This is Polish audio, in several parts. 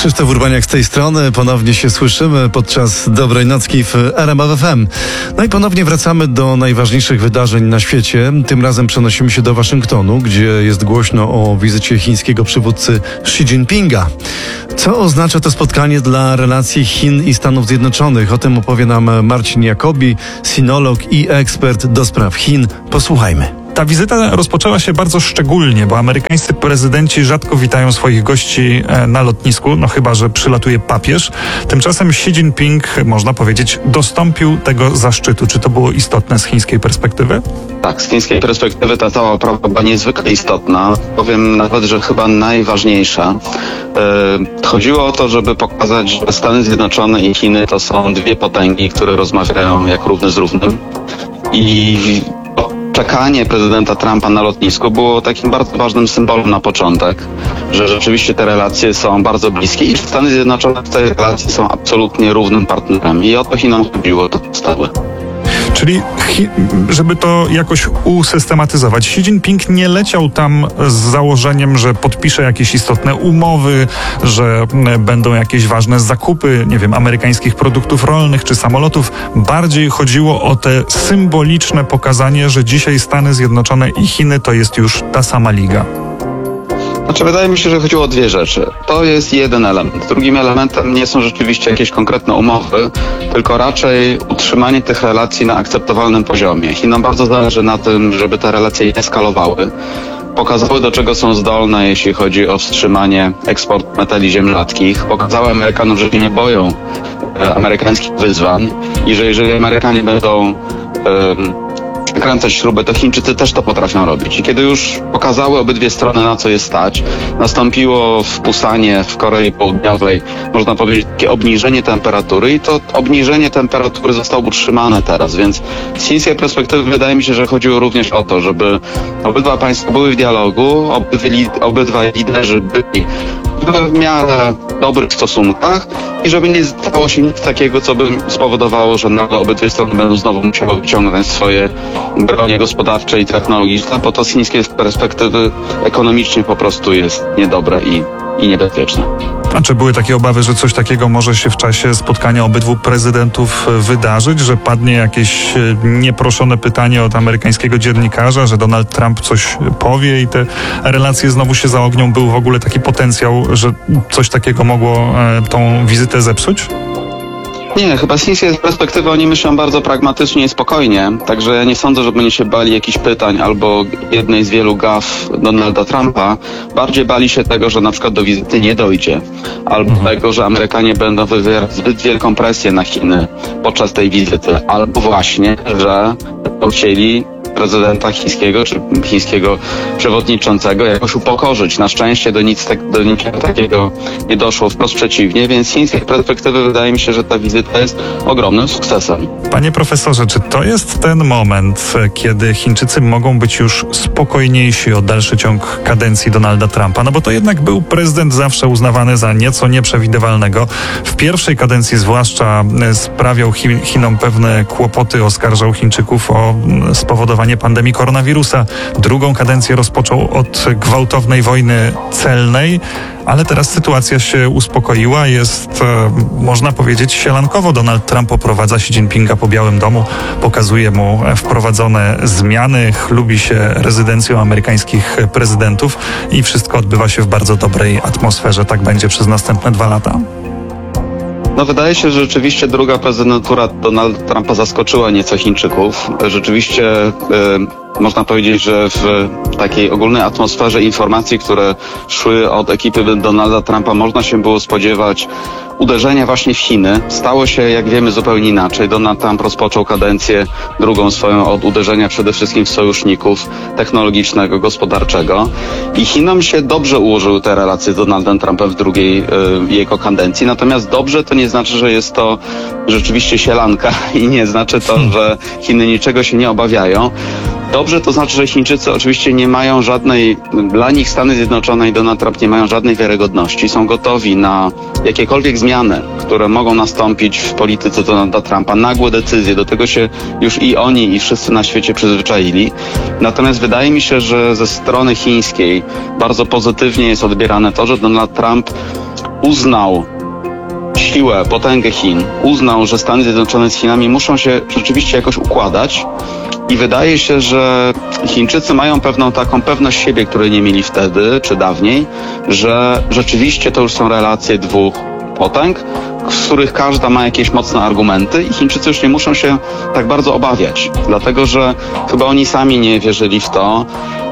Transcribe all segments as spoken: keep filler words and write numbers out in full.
Krzysztof Urbaniak z tej strony. Ponownie się słyszymy podczas Dobrej Nocki w R M F F M. No i ponownie wracamy do najważniejszych wydarzeń na świecie. Tym razem przenosimy się do Waszyngtonu, gdzie jest głośno o wizycie chińskiego przywódcy Xi Jinpinga. Co oznacza to spotkanie dla relacji Chin i Stanów Zjednoczonych? O tym opowie nam Marcin Jacobi, sinolog i ekspert do spraw Chin. Posłuchajmy. Ta wizyta rozpoczęła się bardzo szczególnie, bo amerykańscy prezydenci rzadko witają swoich gości na lotnisku, no chyba że przylatuje papież. Tymczasem Xi Jinping, można powiedzieć, dostąpił tego zaszczytu. Czy to było istotne z chińskiej perspektywy? Tak, z chińskiej perspektywy ta cała sprawa była niezwykle istotna. Powiem nawet, że chyba najważniejsza. Yy, chodziło o to, żeby pokazać, że Stany Zjednoczone i Chiny to są dwie potęgi, które rozmawiają jak równy z równym. I czekanie prezydenta Trumpa na lotnisku było takim bardzo ważnym symbolem na początek, że rzeczywiście te relacje są bardzo bliskie i Stany Zjednoczone w tej relacji są absolutnie równym partnerem. I o to Chinom chodziło do podstawy. Czyli, żeby to jakoś usystematyzować, Xi Jinping nie leciał tam z założeniem, że podpisze jakieś istotne umowy, że będą jakieś ważne zakupy, nie wiem, amerykańskich produktów rolnych czy samolotów. Bardziej chodziło o te symboliczne pokazanie, że dzisiaj Stany Zjednoczone i Chiny to jest już ta sama liga. Znaczy, wydaje mi się, że chodziło o dwie rzeczy. To jest jeden element. Drugim elementem nie są rzeczywiście jakieś konkretne umowy, tylko raczej utrzymanie tych relacji na akceptowalnym poziomie. Chinom bardzo zależy na tym, żeby te relacje nie eskalowały. Pokazały, do czego są zdolne, jeśli chodzi o wstrzymanie eksportu metali ziem rzadkich. Pokazały Amerykanom, że się nie boją e, amerykańskich wyzwań i że jeżeli Amerykanie będą e, kręcać śrubę, to Chińczycy też to potrafią robić. I kiedy już pokazały obydwie strony, na co je stać, nastąpiło w Pusanie, w Korei Południowej, można powiedzieć, takie obniżenie temperatury i to obniżenie temperatury zostało utrzymane teraz, więc z chińskiej perspektywy wydaje mi się, że chodziło również o to, żeby obydwa państwa były w dialogu, obydwie, obydwaj liderzy byli w miarę dobrych stosunkach i żeby nie stało się nic takiego, co by spowodowało, że nagle obydwie strony będą znowu musiały wyciągnąć swoje bronie gospodarcze i technologiczne, bo to z chińskiej perspektywy ekonomicznie po prostu jest niedobre i, i niebezpieczne. A czy były takie obawy, że coś takiego może się w czasie spotkania obydwu prezydentów wydarzyć, że padnie jakieś nieproszone pytanie od amerykańskiego dziennikarza, że Donald Trump coś powie i te relacje znowu się zaognią? Był w ogóle taki potencjał, że coś takiego mogło tą wizytę zepsuć? Nie, chyba z chińskiej perspektywy oni myślą bardzo pragmatycznie i spokojnie, także ja nie sądzę, żeby oni się bali jakichś pytań albo jednej z wielu gaf Donalda Trumpa. Bardziej bali się tego, że na przykład do wizyty nie dojdzie, albo mhm. tego, że Amerykanie będą wywierać zbyt wielką presję na Chiny podczas tej wizyty, albo właśnie, że będą chcieli prezydenta chińskiego, czy chińskiego przewodniczącego jakoś upokorzyć. Na szczęście do nic tak, do niczego takiego nie doszło, wprost przeciwnie, więc z chińskiej perspektywy wydaje mi się, że ta wizyta jest ogromnym sukcesem. Panie profesorze, czy to jest ten moment, kiedy Chińczycy mogą być już spokojniejsi o dalszy ciąg kadencji Donalda Trumpa? No bo to jednak był prezydent zawsze uznawany za nieco nieprzewidywalnego. W pierwszej kadencji zwłaszcza sprawiał Chi- Chinom pewne kłopoty, oskarżał Chińczyków o spowodowanie pandemii koronawirusa. Drugą kadencję rozpoczął od gwałtownej wojny celnej, ale teraz sytuacja się uspokoiła. Jest, e, można powiedzieć, sielankowo. Donald Trump oprowadza Xi Jinpinga po Białym Domu, pokazuje mu wprowadzone zmiany, chlubi się rezydencją amerykańskich prezydentów i wszystko odbywa się w bardzo dobrej atmosferze. Tak będzie przez następne dwa lata. No wydaje się, że rzeczywiście druga prezydentura Donalda Trumpa zaskoczyła nieco Chińczyków. Rzeczywiście y, można powiedzieć, że w takiej ogólnej atmosferze informacji, które szły od ekipy Donalda Trumpa, można się było spodziewać uderzenia właśnie w Chiny. Stało się, jak wiemy, zupełnie inaczej. Donald Trump rozpoczął kadencję drugą swoją od uderzenia przede wszystkim w sojuszników technologicznego, gospodarczego. I Chinom się dobrze ułożyły te relacje z Donaldem Trumpem w drugiej y, jego kadencji. Natomiast dobrze to nie znaczy, że jest to rzeczywiście sielanka i nie znaczy to, że Chiny niczego się nie obawiają. Dobrze to znaczy, że Chińczycy oczywiście nie mają żadnej, dla nich Stany Zjednoczone i Donald Trump nie mają żadnej wiarygodności. Są gotowi na jakiekolwiek zmiany, które mogą nastąpić w polityce Donalda Trumpa, nagłe decyzje. Do tego się już i oni, i wszyscy na świecie przyzwyczaili. Natomiast wydaje mi się, że ze strony chińskiej bardzo pozytywnie jest odbierane to, że Donald Trump uznał siłę, potęgę Chin, uznał, że Stany Zjednoczone z Chinami muszą się rzeczywiście jakoś układać i wydaje się, że Chińczycy mają pewną taką pewność siebie, której nie mieli wtedy czy dawniej, że rzeczywiście to już są relacje dwóch potęg, z których każda ma jakieś mocne argumenty i Chińczycy już nie muszą się tak bardzo obawiać, dlatego że chyba oni sami nie wierzyli w to,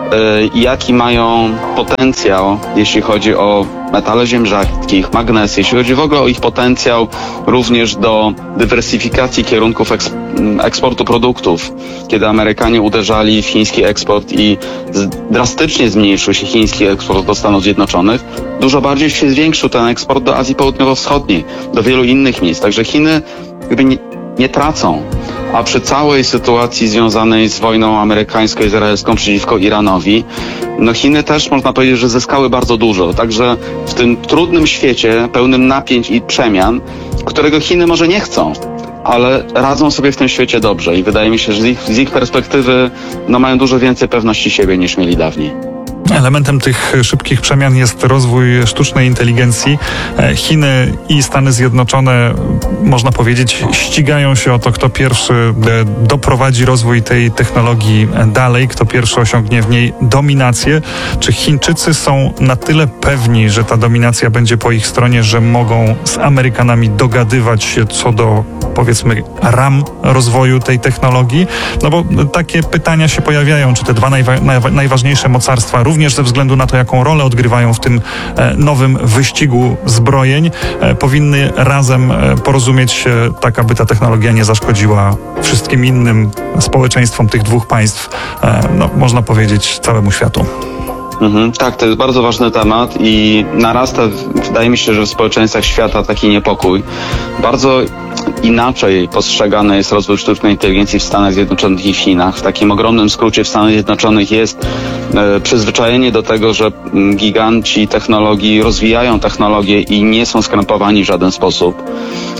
jaki mają potencjał, jeśli chodzi o metale ziem rzadkich, magnesy, jeśli chodzi w ogóle o ich potencjał również do dywersyfikacji kierunków eks- eksportu produktów. Kiedy Amerykanie uderzali w chiński eksport i z- drastycznie zmniejszył się chiński eksport do Stanów Zjednoczonych, dużo bardziej się zwiększył ten eksport do Azji Południowo-Wschodniej, do wielu innych miejsc. Także Chiny jakby nie, nie tracą. A przy całej sytuacji związanej z wojną amerykańsko-izraelską przeciwko Iranowi, no Chiny też można powiedzieć, że zyskały bardzo dużo. Także w tym trudnym świecie, pełnym napięć i przemian, którego Chiny może nie chcą, ale radzą sobie w tym świecie dobrze i wydaje mi się, że z ich, z ich perspektywy no, mają dużo więcej pewności siebie niż mieli dawniej. Elementem tych szybkich przemian jest rozwój sztucznej inteligencji. Chiny i Stany Zjednoczone, można powiedzieć, ścigają się o to, kto pierwszy doprowadzi rozwój tej technologii dalej, kto pierwszy osiągnie w niej dominację. Czy Chińczycy są na tyle pewni, że ta dominacja będzie po ich stronie, że mogą z Amerykanami dogadywać się co do, powiedzmy, ram rozwoju tej technologii? No bo takie pytania się pojawiają, czy te dwa najwa- najwa- najważniejsze mocarstwa, również ze względu na to, jaką rolę odgrywają w tym e, nowym wyścigu zbrojeń, e, powinny razem e, porozumieć się tak, aby ta technologia nie zaszkodziła wszystkim innym społeczeństwom tych dwóch państw, e, no, można powiedzieć, całemu światu. Mhm, tak, to jest bardzo ważny temat i narasta, wydaje mi się, że w społeczeństwach świata taki niepokój. Bardzo inaczej postrzegany jest rozwój sztucznej inteligencji w Stanach Zjednoczonych i w Chinach. W takim ogromnym skrócie w Stanach Zjednoczonych jest e, przyzwyczajenie do tego, że m, giganci technologii rozwijają technologię i nie są skrępowani w żaden sposób. E,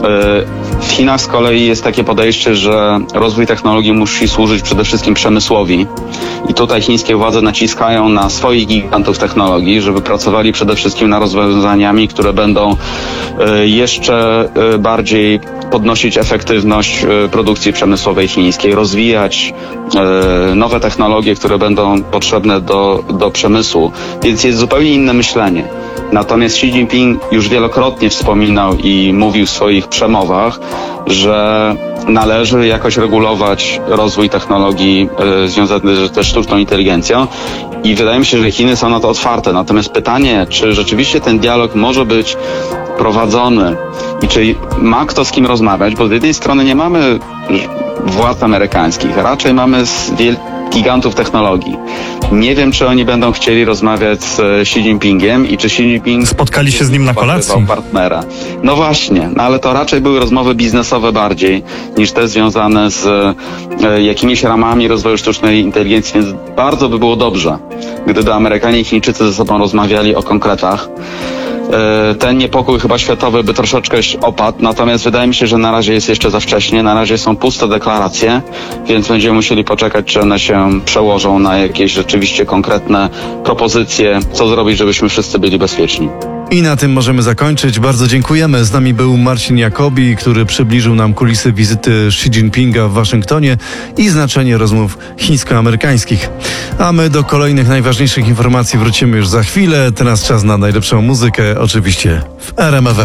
w Chinach z kolei jest takie podejście, że rozwój technologii musi służyć przede wszystkim przemysłowi i tutaj chińskie władze naciskają na swoich gigantów technologii, żeby pracowali przede wszystkim nad rozwiązaniami, które będą e, jeszcze e, bardziej podnosić efektywność produkcji przemysłowej chińskiej, rozwijać e, nowe technologie, które będą potrzebne do, do przemysłu, więc jest zupełnie inne myślenie. Natomiast Xi Jinping już wielokrotnie wspominał i mówił w swoich przemowach, że należy jakoś regulować rozwój technologii e, związany ze sztuczną inteligencją i wydaje mi się, że Chiny są na to otwarte. Natomiast pytanie, czy rzeczywiście ten dialog może być prowadzony i czy ma kto z kim rozmawiać, bo z jednej strony nie mamy władz amerykańskich, raczej mamy z wiel- gigantów technologii. Nie wiem, czy oni będą chcieli rozmawiać z Xi Jinpingiem i czy Xi Jinping Spotkali się z nim na kolacji. Partnera. No właśnie, no ale to raczej były rozmowy biznesowe bardziej niż te związane z e, jakimiś ramami rozwoju sztucznej inteligencji, więc bardzo by było dobrze, gdyby Amerykanie i Chińczycy ze sobą rozmawiali o konkretach. Ten niepokój chyba światowy by troszeczkę opadł, natomiast wydaje mi się, że na razie jest jeszcze za wcześnie, na razie są puste deklaracje, więc będziemy musieli poczekać, czy one się przełożą na jakieś rzeczywiście konkretne propozycje, co zrobić, żebyśmy wszyscy byli bezpieczni. I na tym możemy zakończyć. Bardzo dziękujemy. Z nami był Marcin Jacobi, który przybliżył nam kulisy wizyty Xi Jinpinga w Waszyngtonie i znaczenie rozmów chińsko-amerykańskich. A my do kolejnych najważniejszych informacji wrócimy już za chwilę. Teraz czas na najlepszą muzykę, oczywiście w R M F.